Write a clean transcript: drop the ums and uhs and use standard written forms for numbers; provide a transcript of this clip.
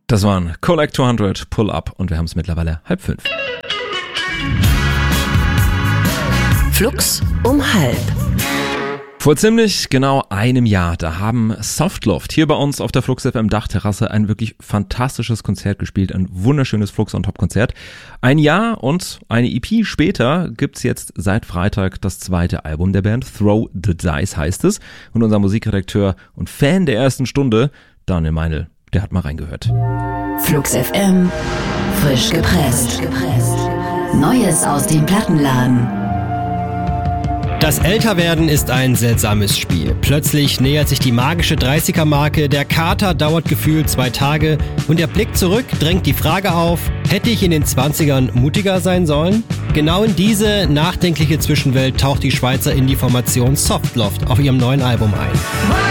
Das waren Collect 200, Pull Up und wir haben es mittlerweile 4:30. Flux um 4:30. Vor ziemlich genau einem Jahr, da haben Softloft hier bei uns auf der Flux FM Dachterrasse ein wirklich fantastisches Konzert gespielt, ein wunderschönes Flux on Top Konzert. Ein Jahr und eine EP später gibt's jetzt seit Freitag das zweite Album der Band, Throw the Dice heißt es. Und unser Musikredakteur und Fan der ersten Stunde, Daniel Meinl, der hat mal reingehört. Flux FM, frisch gepresst. Neues aus dem Plattenladen. Das Älterwerden ist ein seltsames Spiel. Plötzlich nähert sich die magische 30er-Marke, der Kater dauert gefühlt 2 Tage und der Blick zurück drängt die Frage auf, hätte ich in den 20ern mutiger sein sollen? Genau in diese nachdenkliche Zwischenwelt taucht die Schweizer Indie-Formation Softloft auf ihrem neuen Album ein.